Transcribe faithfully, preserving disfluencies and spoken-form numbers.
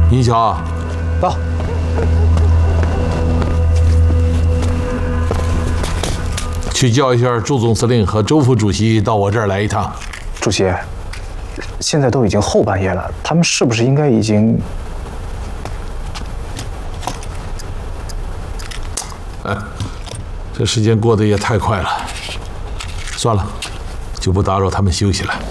银桥， 到。 去叫一下朱总司令和周副主席到我这儿来一趟。 主席，现在都已经后半夜了，他们是不是应该已经…… 哎，这时间过得也太快了。算了，就不打扰他们休息了。